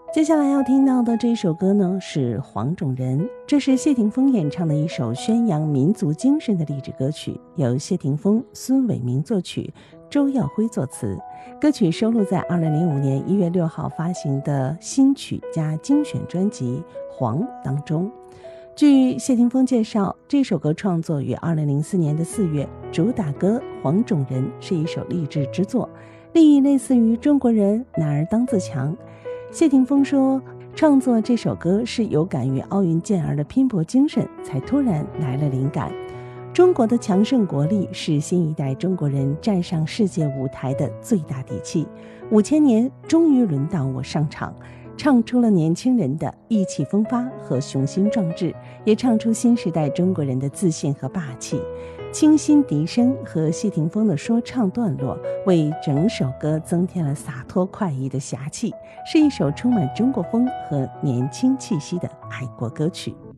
接下来要听到的这首歌呢，是《黄种人》，这是谢霆锋演唱的一首宣扬民族精神的励志歌曲，由谢霆锋、孙伟民作曲，周耀辉作词。歌曲收录在2005年1月6号发行的新曲加精选专辑《黄》当中。据谢霆锋介绍，这首歌创作于2004年的4月，主打歌《黄种人》是一首励志之作，立意类似于中国人男儿当自强。谢霆锋说，创作这首歌是有感于奥运健儿的拼搏精神，才突然来了灵感。中国的强盛国力是新一代中国人站上世界舞台的最大底气。5000年终于轮到我上场，唱出了年轻人的意气风发和雄心壮志，也唱出新时代中国人的自信和霸气。清新笛声和谢霆锋的说唱段落为整首歌增添了洒脱快意的侠气，是一首充满中国风和年轻气息的爱国歌曲。